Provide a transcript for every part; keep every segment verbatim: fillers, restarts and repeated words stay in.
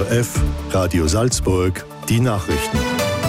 F, Radio Salzburg, die Nachrichten.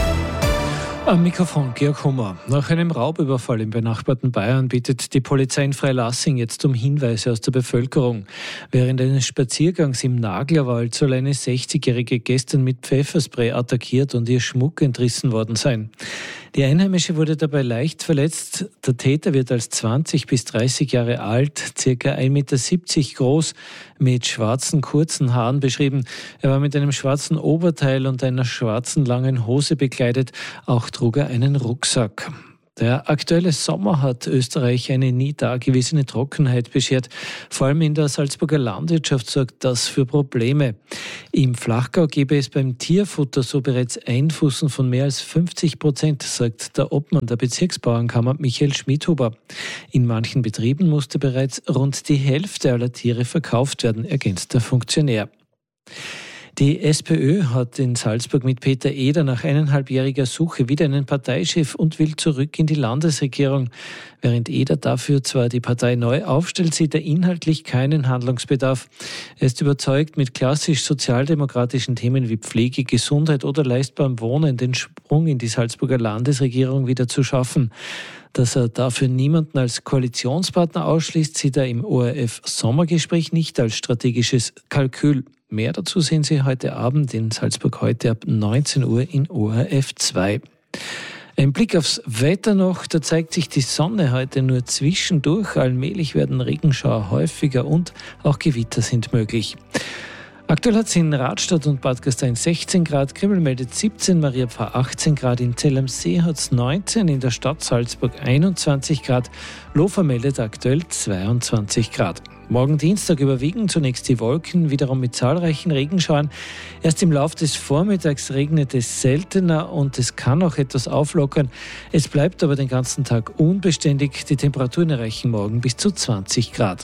Am Mikrofon Georg Hummer. Nach einem Raubüberfall im benachbarten Bayern bittet die Polizei in Freilassing jetzt um Hinweise aus der Bevölkerung. Während eines Spaziergangs im Naglerwald soll eine sechzigjährige gestern mit Pfefferspray attackiert und ihr Schmuck entrissen worden sein. Die Einheimische wurde dabei leicht verletzt. Der Täter wird als zwanzig bis dreißig Jahre alt, circa ein Meter siebzig groß, mit schwarzen kurzen Haaren beschrieben. Er war mit einem schwarzen Oberteil und einer schwarzen langen Hose bekleidet. Auch trug er einen Rucksack. Der aktuelle Sommer hat Österreich eine nie dagewesene Trockenheit beschert. Vor allem in der Salzburger Landwirtschaft sorgt das für Probleme. Im Flachgau gebe es beim Tierfutter so bereits Einbußen von mehr als fünfzig Prozent, sagt der Obmann der Bezirksbauernkammer Michael Schmidhuber. In manchen Betrieben musste bereits rund die Hälfte aller Tiere verkauft werden, ergänzt der Funktionär. Die SPÖ hat in Salzburg mit Peter Eder nach eineinhalbjähriger Suche wieder einen Parteichef und will zurück in die Landesregierung. Während Eder dafür zwar die Partei neu aufstellt, sieht er inhaltlich keinen Handlungsbedarf. Er ist überzeugt, mit klassisch sozialdemokratischen Themen wie Pflege, Gesundheit oder leistbarem Wohnen den Sprung in die Salzburger Landesregierung wieder zu schaffen. Dass er dafür niemanden als Koalitionspartner ausschließt, sieht er im O R F-Sommergespräch nicht als strategisches Kalkül. Mehr dazu sehen Sie heute Abend in Salzburg heute ab neunzehn Uhr in O R F zwei. Ein Blick aufs Wetter noch, da zeigt sich die Sonne heute nur zwischendurch. Allmählich werden Regenschauer häufiger und auch Gewitter sind möglich. Aktuell hat es in Radstadt und Bad Gastein sechzehn Grad, Krimmel meldet siebzehn, Mariapfarr achtzehn Grad, in Zell am See hat es neunzehn, in der Stadt Salzburg einundzwanzig Grad, Lofer meldet aktuell zweiundzwanzig Grad. Morgen Dienstag überwiegen zunächst die Wolken, wiederum mit zahlreichen Regenschauern. Erst im Laufe des Vormittags regnet es seltener und es kann auch etwas auflockern. Es bleibt aber den ganzen Tag unbeständig. Die Temperaturen erreichen morgen bis zu zwanzig Grad.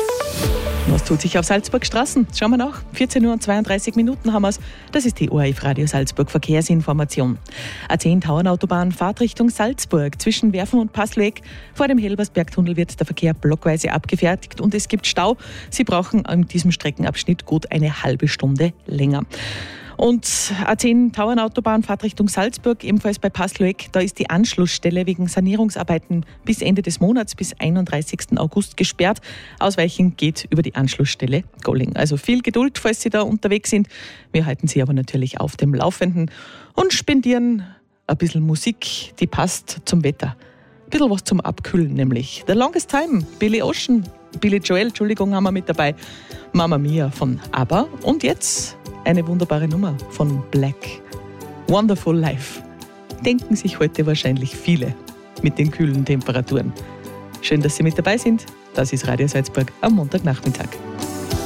Was tut sich auf Salzburg Straßen? Schauen wir nach. vierzehn Uhr und zweiunddreißig Minuten haben wir es. Das ist die O R F Radio Salzburg Verkehrsinformation. A zehn Tauernautobahn Fahrtrichtung Salzburg zwischen Werfen und Passlueck. Vor dem Helbersbergtunnel wird der Verkehr blockweise abgefertigt und es gibt Stau. Sie brauchen an diesem Streckenabschnitt gut eine halbe Stunde länger. Und A zehn Tauernautobahn Fahrtrichtung Salzburg, ebenfalls bei Passlueck. Da ist die Anschlussstelle wegen Sanierungsarbeiten bis Ende des Monats, bis einunddreißigsten August gesperrt. Ausweichen geht über die Anschlussstelle Golling. Also viel Geduld, falls Sie da unterwegs sind. Wir halten Sie aber natürlich auf dem Laufenden und spendieren ein bisschen Musik, die passt zum Wetter. Ein bisschen was zum Abkühlen nämlich. The Longest Time, Billy Ocean, Billy Joel, Entschuldigung, haben wir mit dabei. Mamma Mia von ABBA. Und jetzt eine wunderbare Nummer von Black. Wonderful Life. Denken sich heute wahrscheinlich viele mit den kühlen Temperaturen. Schön, dass Sie mit dabei sind. Das ist Radio Salzburg am Montagnachmittag.